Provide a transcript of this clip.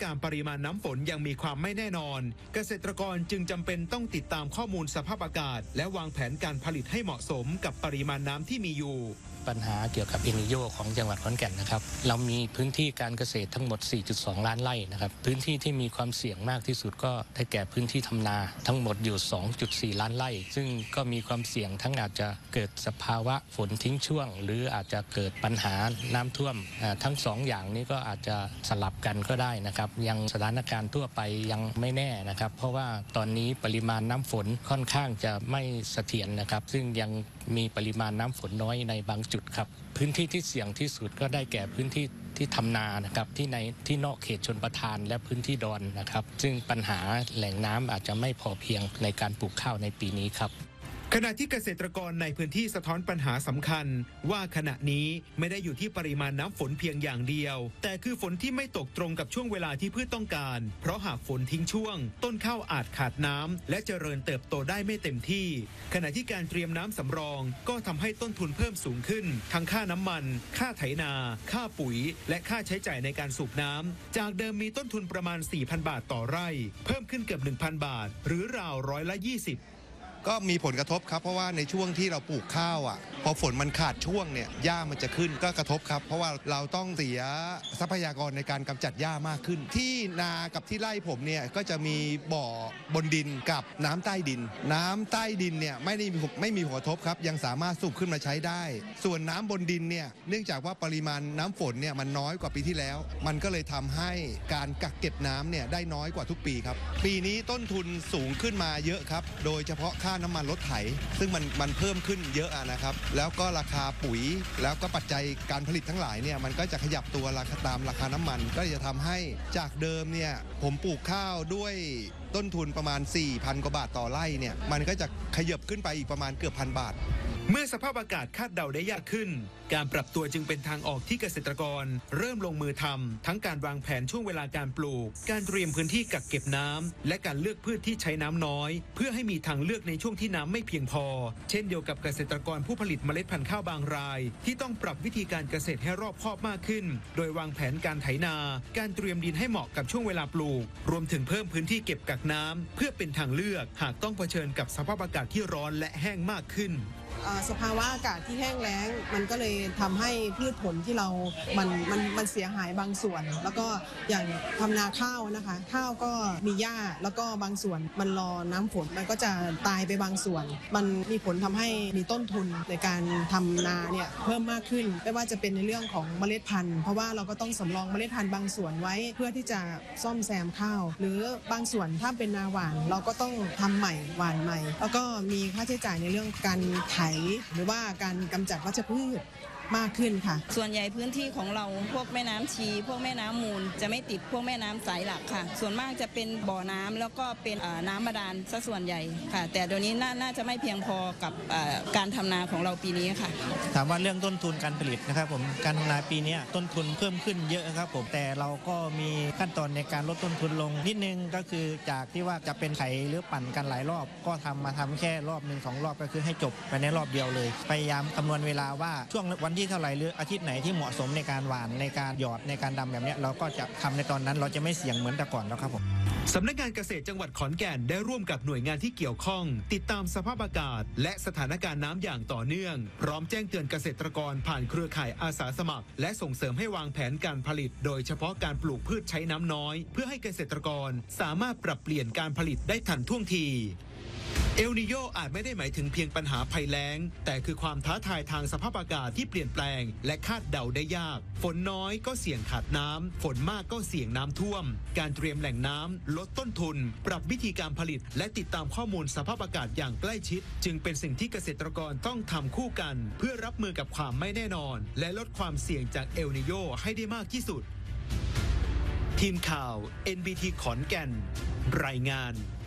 การณ์ปริมาณน้ำฝนยังมีความไม่แน่นอนเกษตรกรจึงจำเป็นต้องติดตามข้อมูลสภาพอากาศและวางแผนการผลิตให้เหมาะสมกับปริมาณน้ำที่มีอยู่ปัญหาเกี่ยวกับเอลนิโญของจังหวัดขอนแก่นนะครับเรามีพื้นที่การเกษตรทั้งหมด 4.2 ล้านไร่นะครับพื้นที่ที่มีความเสี่ยงมากที่สุดก็ได้แก่พื้นที่ทำนาทั้งหมดอยู่ 2.4 ล้านไร่ซึ่งก็มีความเสี่ยงทั้งอาจจะเกิดสภาวะฝนทิ้งช่วงหรืออาจจะเกิดปัญหาน้ำท่วมทั้ง2อย่างนี้ก็อาจจะสลับกันก็ได้นะครับยังสถานการณ์ทั่วไปยังไม่แน่นะครับเพราะว่าตอนนี้ปริมาณน้ำฝนค่อนข้างจะไม่เสถียรนะครับซึ่งยังมีปริมาณน้ำฝนน้อยในบางจุดครับพื้นที่ที่เสี่ยงที่สุดก็ได้แก่พื้นที่ที่ทำนานะครับที่นอกเขตชลประทานและพื้นที่ดอนนะครับซึ่งปัญหาแหล่งน้ำอาจจะไม่พอเพียงในการปลูกข้าวในปีนี้ครับขณะที่เกษตรกรในพื้นที่สะท้อนปัญหาสำคัญว่าขณะนี้ไม่ได้อยู่ที่ปริมาณน้ำฝนเพียงอย่างเดียวแต่คือฝนที่ไม่ตกตรงกับช่วงเวลาที่พืชต้องการเพราะหากฝนทิ้งช่วงต้นข้าวอาจขาดน้ำและเจริญเติบโตได้ไม่เต็มที่ขณะที่การเตรียมน้ำสำรองก็ทำให้ต้นทุนเพิ่มสูงขึ้นทั้งค่าน้ำมันค่าไถนาค่าปุ๋ยและค่าใช้จ่ายในการสูบน้ำจากเดิมมีต้นทุนประมาณ 4,000 บาทต่อไร่เพิ่มขึ้นเกือบ 1,000 บาทหรือราว20% ก็มีผลกระทบครับเพราะว่าในช่วงที่เราปลูกข้าวพอฝนมันขาดช่วงเนี่ยหญ้ามันจะขึ้นก็กระทบครับเพราะว่าเราต้องเสียทรัพยากรในการกำจัดหญ้ามากขึ้นที่นากับที่ไร่ผมเนี่ยก็จะมีบ่อบนดินกับน้ำใต้ดินน้ำใต้ดินเนี่ยไม่มีผลกระทบครับยังสามารถสูบขึ้นมาใช้ได้ส่วนน้ำบนดินเนี่ยเนื่องจากว่าปริมาณน้ำฝนเนี่ยมันน้อยกว่าปีที่แล้วมันก็เลยทำให้การกักเก็บน้ำเนี่ยได้น้อยกว่าทุกปีครับปีนี้ต้นทุนสูงขึ้นมาเยอะครับโดยเฉพาะค่าน้ำมันรถไถซึ่งมันเพิ่มขึ้นเยอะนะครับแล้วก็ราคาปุ๋ยแล้วก็ปัจจัยการผลิตทั้งหลายเนี่ยมันก็จะขยับตัวตามราคาน้ำมันก็จะทำให้จากเดิมเนี่ยผมปลูกข้าวด้วยต้นทุนประมาณ 4,000 กว่าบาทต่อไร่เนี่ยมันก็จะขยับขึ้นไปอีกประมาณเกือบ1,000 บาทเมื่อสภาพอากาศคาดเดาได้ยากขึ้นการปรับตัวจึงเป็นทางออกที่เกษตรกรเริ่มลงมือทำทั้งการวางแผนช่วงเวลาการปลูกการเตรียมพื้นที่กักเก็บน้ำและการเลือกพืชที่ใช้น้ำน้อยเพื่อให้มีทางเลือกในช่วงที่น้ำไม่เพียงพอเช่นเดียวกับเกษตรกรผู้ผลิตเมล็ดพันธุ์ข้าวบางรายที่ต้องปรับวิธีการเกษตรให้รอบคอบมากขึ้นโดยวางแผนการไถนาการเตรียมดินให้เหมาะกับช่วงเวลาปลูกรวมถึงเพิ่มพื้นที่เก็บกักน้ำเพื่อเป็นทางเลือกหากต้องเผชิญกับสภาพอากาศที่ร้อนและแห้งมากขึ้นสภาวะอากาศที่แห้งแล้งมันก็เลยทำให้พืชผลที่เรามันเสียหายบางส่วนแล้วก็อย่างทำนาข้าวนะคะข้าวก็มีหญ้าแล้วก็บางส่วนมันรอน้ำฝนมันก็จะตายไปบางส่วนมันมีผลทำให้มีต้นทุนในการทำนาเนี่ยเพิ่มมากขึ้นไม่ว่าจะเป็นในเรื่องของเมล็ดพันธุ์เพราะว่าเราก็ต้องสำรองเมล็ดพันธุ์บางส่วนไว้เพื่อที่จะซ่อมแซมข้าวหรือบางส่วนถ้าเป็นนาหวานเราก็ต้องทำใหม่หวานใหม่แล้วก็มีค่าใช้จ่ายในเรื่องการไถหรือว่าการกำจัดวัชพืชมากขึ้นค่ะส่วนใหญ่พื้นที่ของเราพวกแม่น้ำชีพวกแม่น้ำมูลจะไม่ติดพวกแม่น้ำสายหลักค่ะส่วนมากจะเป็นบ่อน้ำแล้วก็เป็นน้ำบาดาลซะส่วนใหญ่ค่ะแต่เดี๋ยวนี้น่าจะไม่เพียงพอกับการทำนาของเราปีนี้ค่ะถามว่าเรื่องต้นทุนการผลิตนะครับผมการทำนาปีนี้ต้นทุนเพิ่มขึ้นเยอะครับผมแต่เราก็มีขั้นตอนในการลดต้นทุนลงนิดนึงก็คือจากที่ว่าจะเป็นไถหรือปั่นกันหลายรอบก็มาทำแค่รอบ1-2 รอบก็คือให้จบไปในรอบเดียวเลยพยายามคำนวณเวลาว่าช่วงวันที่เท่าไหร่หรืออาทิตย์ไหนที่เหมาะสมในการหว่านในการหยอดในการดำแบบนี้เราก็จะทำในตอนนั้นเราจะไม่เสี่ยงเหมือนแต่ก่อนแล้วครับผมสำนักงานเกษตรจังหวัดขอนแก่นได้ร่วมกับหน่วยงานที่เกี่ยวข้องติดตามสภาพอากาศและสถานการณ์น้ำอย่างต่อเนื่องพร้อมแจ้งเตือนเกษตรกรผ่านเครือข่ายอาสาสมัครและส่งเสริมให้วางแผนการผลิตโดยเฉพาะการปลูกพืชใช้น้ำน้อยเพื่อให้เกษตรกรสามารถปรับเปลี่ยนการผลิตได้ทันท่วงทีเอลนิโญอาจไม่ได้หมายถึงเพียงปัญหาภัยแล้งแต่คือความท้าทายทางสภาพอากาศที่เปลี่ยนแปลงและคาดเดาได้ยากฝนน้อยก็เสี่ยงขาดน้ำฝนมากก็เสี่ยงน้ำท่วมการเตรียมแหล่งน้ำลดต้นทุนปรับวิธีการผลิตและติดตามข้อมูลสภาพอากาศอย่างใกล้ชิดจึงเป็นสิ่งที่เกษตรกรต้องทำคู่กันเพื่อรับมือกับความไม่แน่นอนและลดความเสี่ยงจากเอลนิโญให้ได้มากที่สุดทีมข่าว NBT ขอนแก่นรายงาน